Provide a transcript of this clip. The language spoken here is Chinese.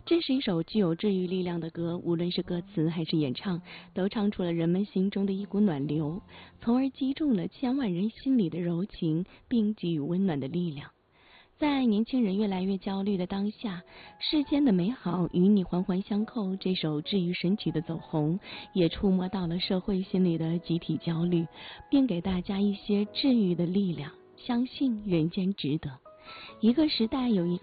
这是一首具有治愈力量的歌，无论是歌词还是演唱，都唱出了人们心中的一股暖流，从而击中了千万人心里的柔情，并给予温暖的力量。在年轻人越来越焦虑的当下，世间的美好与你环环相扣，这首治愈神曲的走红，也触摸到了社会心里的集体焦虑，并给大家一些治愈的力量，相信人间值得。一个时代有一个